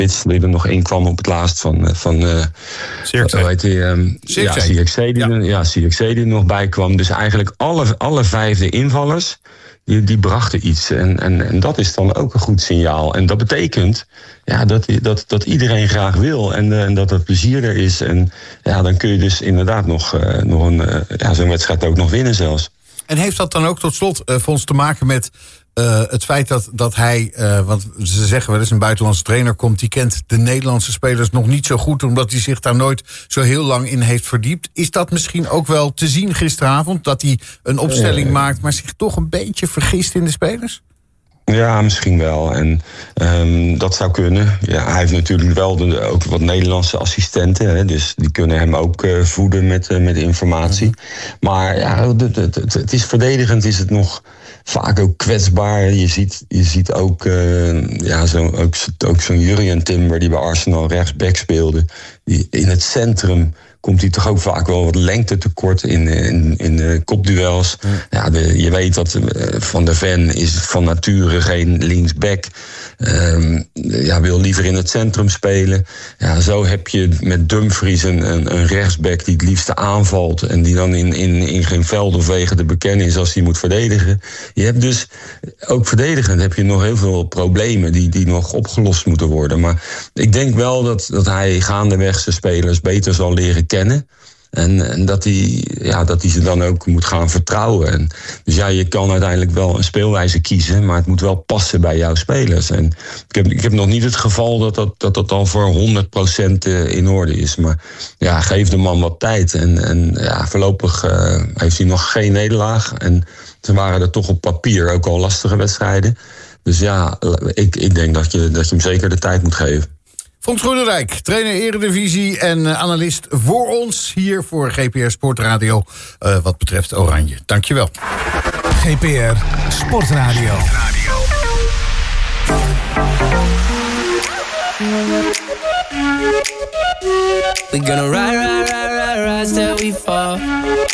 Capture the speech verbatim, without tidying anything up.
spits die er nog in kwam op het laatst van... van uh, hoe heet die? Um, ja, C X C die, ja. Ja, C X C die er nog bij kwam. Dus eigenlijk alle, alle vijfde invallers... Die, die brachten iets. En, en, en dat is dan ook een goed signaal. En dat betekent ja, dat, dat, dat iedereen graag wil. En, uh, en dat het plezier er is. En ja, dan kun je dus inderdaad nog, uh, nog een, uh, ja, zo'n wedstrijd ook nog winnen zelfs. En heeft dat dan ook tot slot, uh, Fons, te maken met uh, het feit dat, dat hij... Uh, want ze zeggen wel eens, een buitenlandse trainer komt... die kent de Nederlandse spelers nog niet zo goed... omdat hij zich daar nooit zo heel lang in heeft verdiept. Is dat misschien ook wel te zien gisteravond... dat hij een opstelling uh, maakt... maar zich toch een beetje vergist in de spelers? Ja, misschien wel. En um, dat zou kunnen. Ja, hij heeft natuurlijk wel de, ook wat Nederlandse assistenten. Hè, dus die kunnen hem ook uh, voeden met, uh, met informatie. Maar ja, het, het, het, het is verdedigend is het nog vaak ook kwetsbaar. Je ziet, je ziet ook, uh, ja, zo, ook, ook zo'n Jurriën Timber die bij Arsenal rechtsback speelde. Die in het centrum komt hij toch ook vaak wel wat lengte tekort in, in, in de kopduels. Ja. Ja, de, je weet dat uh, Van der Ven is van nature geen linksback. Um, ja, wil liever in het centrum spelen. Ja, zo heb je met Dumfries een, een, een rechtsback die het liefste aanvalt... en die dan in, in, in geen veld of wegen te bekennen is als hij moet verdedigen. Je hebt dus, ook verdedigend heb je nog heel veel problemen... die, die nog opgelost moeten worden. Maar ik denk wel dat, dat hij gaandeweg zijn spelers beter zal leren kennen... En, en dat, hij, ja, dat hij ze dan ook moet gaan vertrouwen. En, dus ja, je kan uiteindelijk wel een speelwijze kiezen... maar het moet wel passen bij jouw spelers. En ik heb, ik heb nog niet het geval dat dat, dat, dat al voor honderd procent in orde is. Maar ja, geef de man wat tijd. En, en ja, voorlopig uh, heeft hij nog geen nederlaag. En ze waren er toch op papier ook al lastige wedstrijden. Dus ja, ik, ik denk dat je, dat je hem zeker de tijd moet geven. Fons Groenendijk, trainer Eredivisie en analist voor ons... hier voor G P R Sportradio, uh, wat betreft Oranje. Dankjewel. G P R Sportradio. We gonna ride, ride, ride, ride, ride till we fall.